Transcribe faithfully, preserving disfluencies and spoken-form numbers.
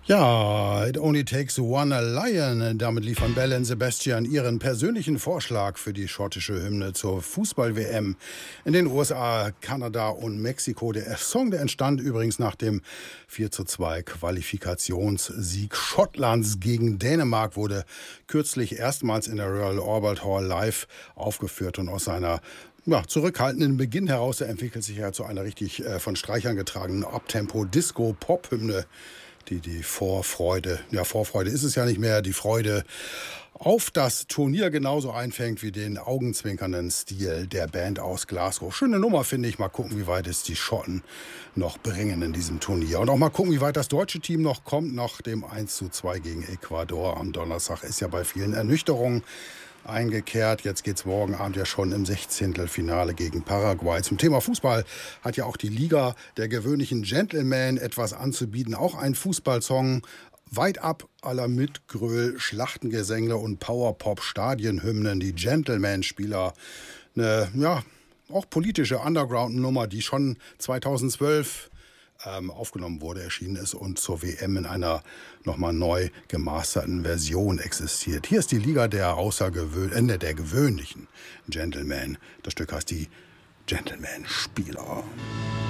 Ja, It Only Takes One Lion. Damit liefern Belle und Sebastian ihren persönlichen Vorschlag für die schottische Hymne zur Fußball-W M in den U S A, Kanada und Mexiko. Der Song, der entstand übrigens nach dem vier zu zwei Qualifikationssieg Schottlands gegen Dänemark, wurde kürzlich erstmals in der Royal Albert Hall live aufgeführt und aus seiner ja, zurückhaltenden Beginn heraus, der entwickelt sich ja zu einer richtig äh, von Streichern getragenen Uptempo-Disco-Pop-Hymne, die die Vorfreude, ja Vorfreude ist es ja nicht mehr, die Freude auf das Turnier genauso einfängt wie den augenzwinkernden Stil der Band aus Glasgow. Schöne Nummer, finde ich. Mal gucken, wie weit es die Schotten noch bringen in diesem Turnier. Und auch mal gucken, wie weit das deutsche Team noch kommt nach dem eins zu zwei gegen Ecuador am Donnerstag. Ist ja bei vielen Ernüchterungen eingekehrt. Jetzt geht's morgen Abend ja schon im Sechzehntelfinale gegen Paraguay. Zum Thema Fußball hat ja auch die Liga der gewöhnlichen Gentlemen etwas anzubieten. Auch ein Fußballsong, weit ab aller Mitgröl, Schlachtengesänge und Powerpop-Stadienhymnen. Die Gentleman-Spieler, eine, ja, auch politische Underground-Nummer, die schon zweitausendzwölf Ähm, aufgenommen wurde, erschienen ist und zur W M in einer nochmal neu gemasterten Version existiert. Hier ist die Liga der außergewöhn äh, der gewöhnlichen Gentlemen. Das Stück heißt die Gentleman-Spieler.